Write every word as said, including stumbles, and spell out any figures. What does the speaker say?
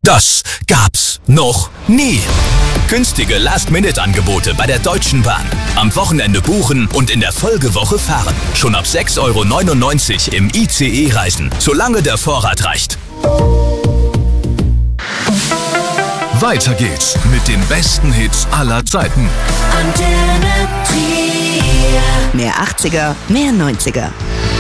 Das gab's noch nie. Günstige Last-Minute-Angebote bei der Deutschen Bahn. Am Wochenende buchen und in der Folgewoche fahren. Schon ab sechs Euro neunundneunzig im I C E-Reisen, solange der Vorrat reicht. Weiter geht's mit den besten Hits aller Zeiten. Antenne Trier. Mehr achtziger, mehr neunziger.